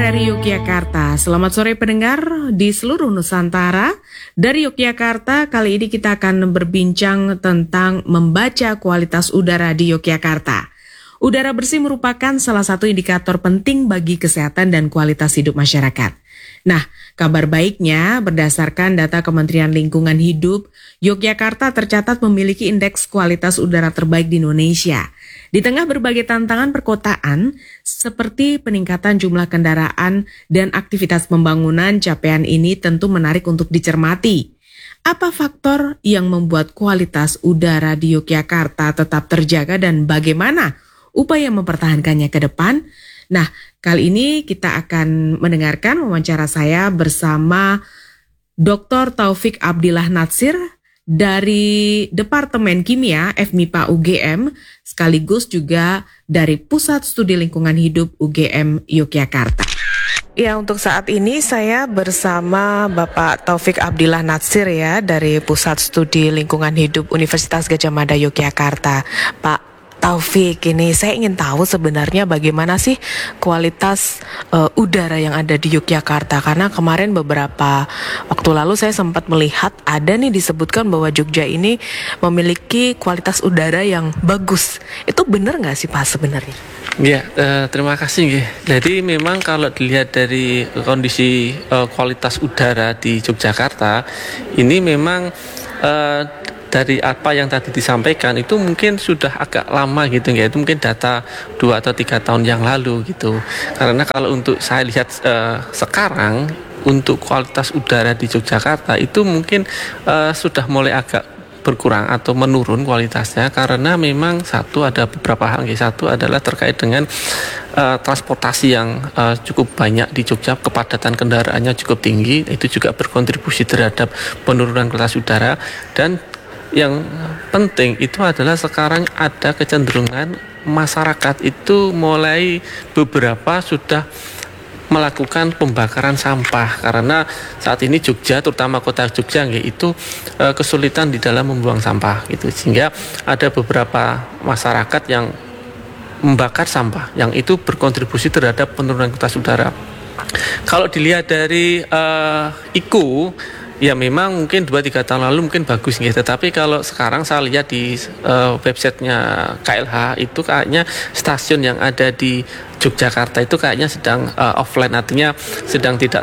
RRI Yogyakarta. Selamat sore pendengar di seluruh Nusantara. Dari Yogyakarta, kali ini kita akan berbincang tentang membaca kualitas udara di Yogyakarta. Udara bersih merupakan salah satu indikator penting bagi kesehatan dan kualitas hidup masyarakat. Nah, kabar baiknya berdasarkan data Kementerian Lingkungan Hidup, Yogyakarta tercatat memiliki indeks kualitas udara terbaik di Indonesia. Di tengah berbagai tantangan perkotaan, seperti peningkatan jumlah kendaraan dan aktivitas pembangunan, capaian ini tentu menarik untuk dicermati. Apa faktor yang membuat kualitas udara di Yogyakarta tetap terjaga dan bagaimana upaya mempertahankannya ke depan? Nah, kali ini kita akan mendengarkan wawancara saya bersama Dr. Taufik Abdillah Natsir dari Departemen Kimia FMIPA UGM, sekaligus juga dari Pusat Studi Lingkungan Hidup UGM Yogyakarta. Ya, untuk saat ini saya bersama Bapak Taufik Abdillah Natsir ya dari Pusat Studi Lingkungan Hidup Universitas Gadjah Mada Yogyakarta. Pak Taufik, ini saya ingin tahu sebenarnya bagaimana sih kualitas udara yang ada di Yogyakarta, karena kemarin beberapa waktu lalu saya sempat melihat ada nih disebutkan bahwa Jogja ini memiliki kualitas udara yang bagus. Itu benar nggak sih Pak sebenarnya? Ya, terima kasih. Jadi memang kalau dilihat dari kondisi kualitas udara di Yogyakarta, ini memang dari apa yang tadi disampaikan itu mungkin sudah agak lama gitu ya, itu mungkin data 2 atau 3 tahun yang lalu gitu. Karena kalau untuk saya lihat sekarang untuk kualitas udara di Yogyakarta itu mungkin sudah mulai agak berkurang atau menurun kualitasnya, karena memang ada beberapa hal. Satu adalah terkait dengan transportasi yang cukup banyak di Jogja, kepadatan kendaraannya cukup tinggi, itu juga berkontribusi terhadap penurunan kualitas udara. Dan yang penting itu adalah sekarang ada kecenderungan masyarakat itu mulai beberapa sudah melakukan pembakaran sampah, karena saat ini Jogja, terutama kota Jogja itu kesulitan di dalam membuang sampah gitu, sehingga ada beberapa masyarakat yang membakar sampah yang itu berkontribusi terhadap penurunan kualitas udara. Kalau dilihat dari IKU, ya memang mungkin 2-3 tahun lalu mungkin bagus gitu. Tetapi kalau sekarang saya lihat di websitenya KLH itu kayaknya stasiun yang ada di Yogyakarta itu kayaknya sedang offline, artinya sedang tidak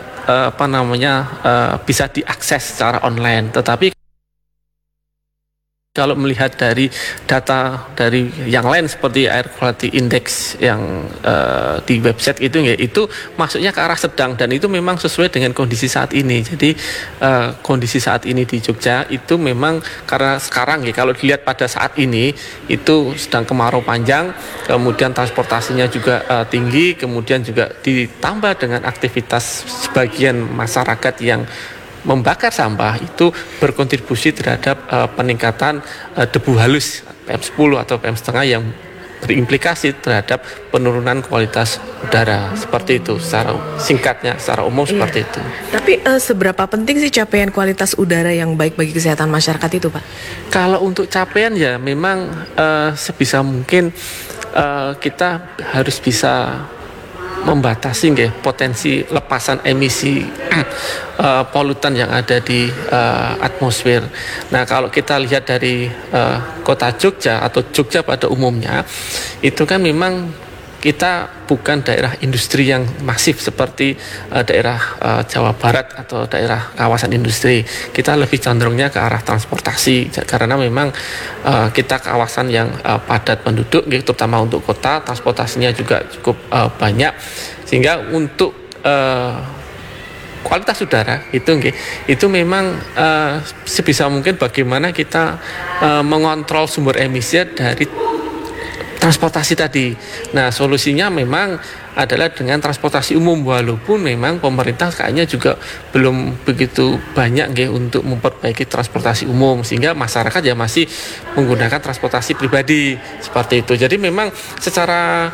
bisa diakses secara online. Tetapi kalau melihat dari data dari yang lain seperti Air Quality Index yang di website itu masuknya ke arah sedang, dan itu memang sesuai dengan kondisi saat ini. Jadi kondisi saat ini di Jogja itu memang karena sekarang kalau dilihat pada saat ini itu sedang kemarau panjang, kemudian transportasinya juga tinggi, kemudian juga ditambah dengan aktivitas sebagian masyarakat yang membakar sampah, itu berkontribusi terhadap peningkatan debu halus PM10 atau PM1,5 yang berimplikasi terhadap penurunan kualitas udara. Seperti itu secara singkatnya, secara umum seperti itu. Tapi seberapa penting sih capaian kualitas udara yang baik bagi kesehatan masyarakat itu, Pak? Kalau untuk capaian ya memang sebisa mungkin kita harus bisa membatasi potensi lepasan emisi polutan yang ada di atmosfer. Nah, kalau kita lihat dari kota Jogja atau Jogja pada umumnya, itu kan memang kita bukan daerah industri yang masif seperti daerah Jawa Barat atau daerah kawasan industri. Kita lebih cenderungnya ke arah transportasi, karena memang kita kawasan yang padat penduduk, terutama untuk kota, transportasinya juga cukup banyak, sehingga untuk kualitas udara itu memang sebisa mungkin bagaimana kita mengontrol sumber emisi dari transportasi tadi. Nah, solusinya memang adalah dengan transportasi umum, walaupun memang pemerintah kayaknya juga belum begitu banyak untuk memperbaiki transportasi umum, sehingga masyarakat ya masih menggunakan transportasi pribadi seperti itu. Jadi memang secara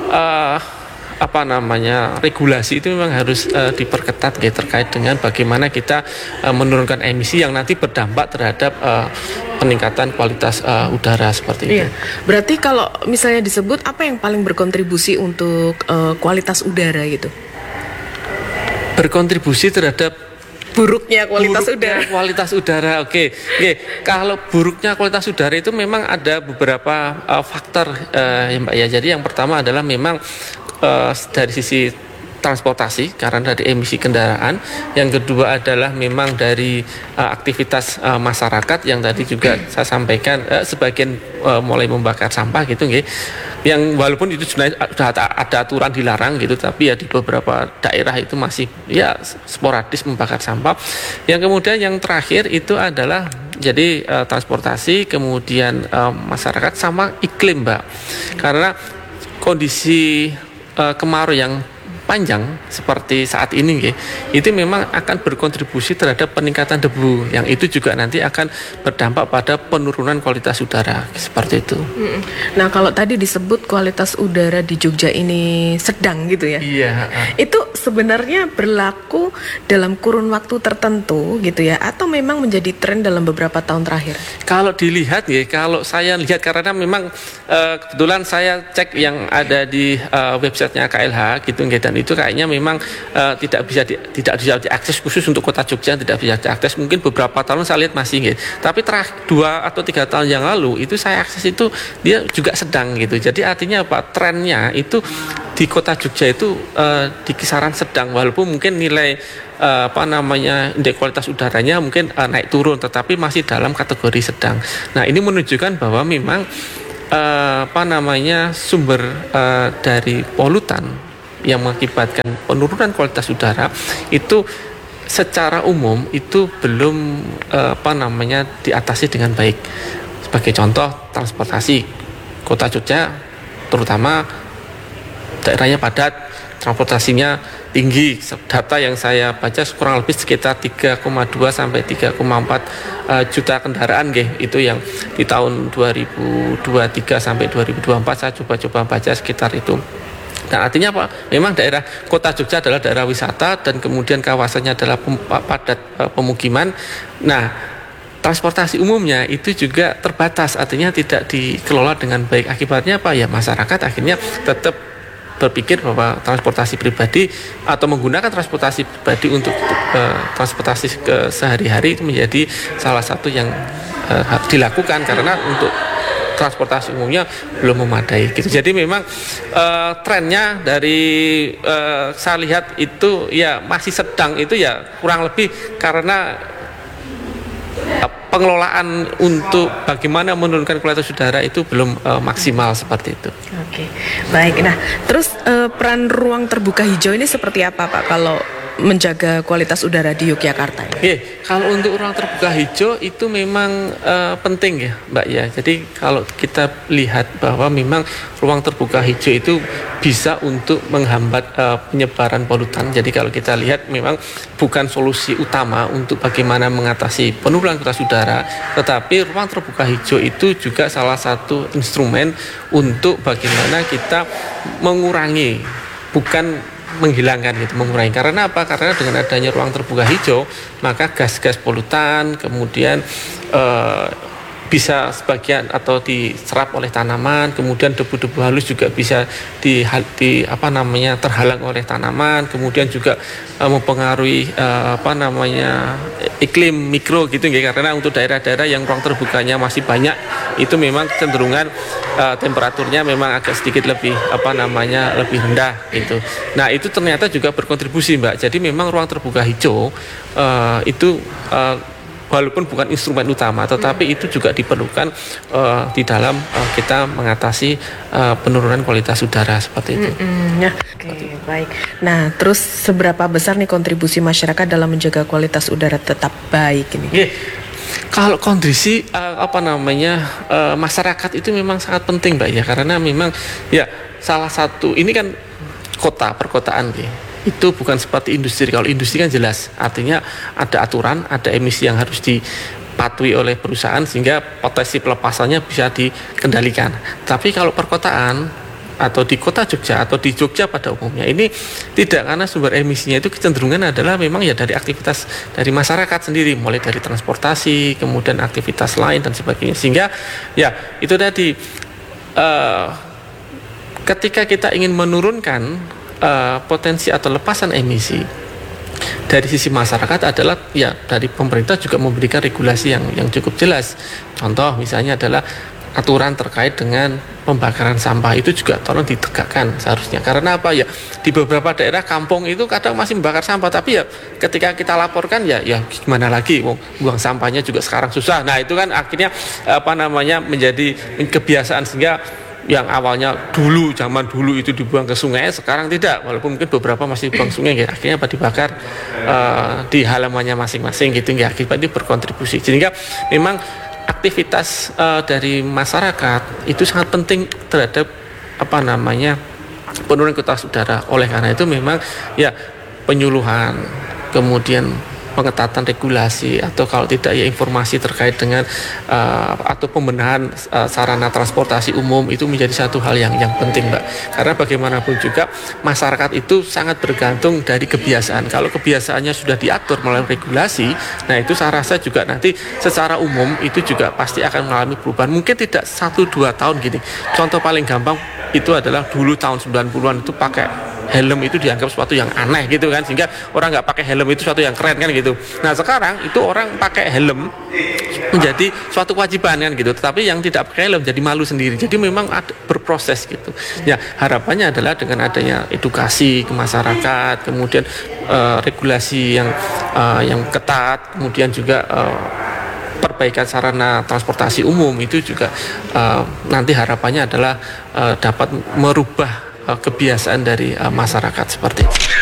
regulasi itu memang harus diperketat terkait dengan bagaimana kita menurunkan emisi yang nanti berdampak terhadap peningkatan kualitas udara seperti itu. Iya. Berarti kalau misalnya disebut apa yang paling berkontribusi untuk kualitas udara gitu? berkontribusi terhadap buruknya kualitas udara. Oke. Kalau buruknya kualitas udara itu memang ada beberapa faktor ya Mbak ya. Jadi yang pertama adalah memang dari sisi transportasi karena dari emisi kendaraan. Yang kedua adalah memang dari aktivitas masyarakat yang tadi juga saya sampaikan sebagian mulai membakar sampah gitu nggih. Yang walaupun itu sebenarnya sudah ada aturan dilarang gitu, tapi ya di beberapa daerah itu masih ya sporadis membakar sampah. Yang kemudian yang terakhir itu adalah jadi transportasi, kemudian masyarakat sama iklim Mbak. Karena kondisi kemarau yang panjang seperti saat ini itu memang akan berkontribusi terhadap peningkatan debu yang itu juga nanti akan berdampak pada penurunan kualitas udara seperti itu. Nah kalau tadi disebut kualitas udara di Jogja ini sedang gitu ya? Iya. Itu sebenarnya berlaku dalam kurun waktu tertentu gitu ya, atau memang menjadi tren dalam beberapa tahun terakhir? Kalau dilihat kalau saya lihat karena memang kebetulan saya cek yang ada di websitenya KLH gitu dan itu kayaknya memang tidak bisa diakses khusus untuk kota Jogja, tidak bisa diakses. Mungkin beberapa tahun saya lihat masih tapi 2 atau 3 tahun yang lalu itu saya akses itu dia juga sedang gitu. Jadi artinya apa? Trennya itu di kota Jogja itu di kisaran sedang, walaupun mungkin nilai indeks kualitas udaranya mungkin naik turun, tetapi masih dalam kategori sedang. Nah ini menunjukkan bahwa memang sumber dari polutan yang mengakibatkan penurunan kualitas udara itu secara umum itu belum diatasi dengan baik. Sebagai contoh transportasi, kota Jogja terutama daerahnya padat, transportasinya tinggi. Data yang saya baca kurang lebih sekitar 3,2 sampai 3,4 juta kendaraan itu yang di tahun 2023 sampai 2024 saya coba baca sekitar itu. Dan artinya apa? Memang daerah kota Jogja adalah daerah wisata dan kemudian kawasannya adalah padat pemukiman. Nah, transportasi umumnya itu juga terbatas, artinya tidak dikelola dengan baik. Akibatnya apa? Ya masyarakat akhirnya tetap berpikir bahwa transportasi pribadi atau menggunakan transportasi pribadi untuk transportasi ke sehari-hari itu menjadi salah satu yang dilakukan karena untuk transportasi umumnya belum memadai gitu. Jadi memang trennya dari saya lihat itu ya masih sedang, itu ya kurang lebih karena pengelolaan untuk bagaimana menurunkan kualitas udara itu belum maksimal seperti itu. Oke, baik. Nah, terus peran ruang terbuka hijau ini seperti apa Pak kalau menjaga kualitas udara di Yogyakarta? Kalau untuk ruang terbuka hijau itu memang penting ya Mbak ya. Jadi kalau kita lihat bahwa memang ruang terbuka hijau itu bisa untuk menghambat penyebaran polutan. Jadi kalau kita lihat memang bukan solusi utama untuk bagaimana mengatasi penurunan kualitas udara, tetapi ruang terbuka hijau itu juga salah satu instrumen untuk bagaimana kita mengurangi, bukan menghilangkan mengurangi. Karena apa? Karena dengan adanya ruang terbuka hijau maka gas-gas polutan kemudian bisa sebagian atau diserap oleh tanaman, kemudian debu-debu halus juga bisa terhalang oleh tanaman, kemudian juga mempengaruhi iklim mikro gitu ya. Karena untuk daerah-daerah yang ruang terbukanya masih banyak itu memang cenderungan temperaturnya memang agak sedikit lebih lebih rendah gitu. Nah, itu ternyata juga berkontribusi Mbak. Jadi memang ruang terbuka hijau itu walaupun bukan instrumen utama, tetapi itu juga diperlukan di dalam kita mengatasi penurunan kualitas udara seperti itu. Oke, baik. Nah, terus seberapa besar nih kontribusi masyarakat dalam menjaga kualitas udara tetap baik ini? Kalau kondisi masyarakat itu memang sangat penting Mbak ya, karena memang ya salah satu ini kan perkotaan itu bukan seperti industri. Kalau industri kan jelas, artinya ada aturan, ada emisi yang harus dipatuhi oleh perusahaan sehingga potensi pelepasannya bisa dikendalikan. Tapi kalau perkotaan atau di kota Jogja atau di Jogja pada umumnya ini tidak, karena sumber emisinya itu kecenderungan adalah memang ya dari aktivitas dari masyarakat sendiri, mulai dari transportasi, kemudian aktivitas lain dan sebagainya. Sehingga ya itu tadi ketika kita ingin menurunkan potensi atau lepasan emisi dari sisi masyarakat adalah ya dari pemerintah juga memberikan regulasi yang cukup jelas. Contoh misalnya adalah aturan terkait dengan pembakaran sampah itu juga tolong ditegakkan seharusnya. Karena apa ya, di beberapa daerah kampung itu kadang masih membakar sampah, tapi ya ketika kita laporkan ya gimana lagi, buang sampahnya juga sekarang susah. Nah itu kan akhirnya menjadi kebiasaan, sehingga yang awalnya zaman dulu itu dibuang ke sungai, sekarang tidak, walaupun mungkin beberapa masih dibuang sungai ya, akhirnya dibakar di halamannya masing-masing gitu ya, akibat itu berkontribusi. Sehingga memang aktivitas dari masyarakat itu sangat penting terhadap penurunan kualitas udara. Oleh karena itu memang ya penyuluhan, kemudian pengetatan regulasi, atau kalau tidak ya informasi terkait dengan atau pembenahan sarana transportasi umum itu menjadi satu hal yang penting, Mbak. Karena bagaimanapun juga masyarakat itu sangat bergantung dari kebiasaan. Kalau kebiasaannya sudah diatur melalui regulasi, nah itu saya rasa juga nanti secara umum itu juga pasti akan mengalami perubahan. Mungkin tidak 1-2 tahun gini. Contoh paling gampang itu adalah dulu tahun 90-an itu pakai helm itu dianggap sesuatu yang aneh gitu kan, sehingga orang nggak pakai helm itu sesuatu yang keren kan gitu. Nah sekarang itu orang pakai helm menjadi suatu kewajiban kan gitu, tetapi yang tidak pakai helm jadi malu sendiri. Jadi memang berproses gitu ya. Harapannya adalah dengan adanya edukasi ke masyarakat, kemudian regulasi yang ketat, kemudian juga perbaikan sarana transportasi umum itu juga nanti harapannya adalah dapat merubah kebiasaan dari masyarakat seperti itu.